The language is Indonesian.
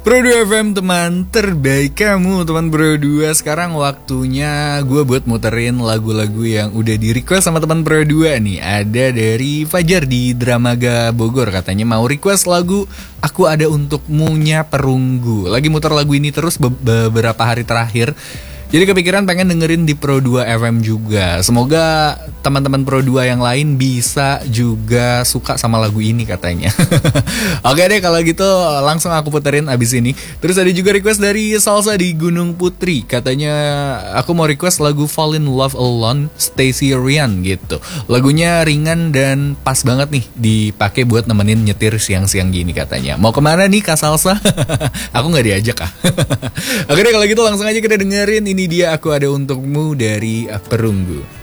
Pro 2 FM, teman terbaik kamu, teman Pro 2. Sekarang waktunya gue buat muterin lagu-lagu yang udah di request sama teman Pro 2 nih. Ada dari Fajar di Dramaga Bogor, katanya mau request lagu Aku Ada Untukmu-nya Perunggu. Lagi muter lagu ini terus beberapa hari terakhir, jadi kepikiran pengen dengerin di Pro 2 FM juga. Semoga teman-teman Pro 2 yang lain bisa juga suka sama lagu ini katanya. Oke deh, kalau gitu langsung aku puterin abis ini. Terus ada juga request dari Salsa di Gunung Putri. Katanya aku mau request lagu Fall in Love Alone Stacey Rian gitu. Lagunya ringan dan pas banget nih dipakai buat nemenin nyetir siang-siang gini katanya. Mau kemana nih Kak Salsa? Aku gak diajak ah. Oke deh, kalau gitu langsung aja kita dengerin. Ini dia Aku Ada Untukmu dari Perunggu.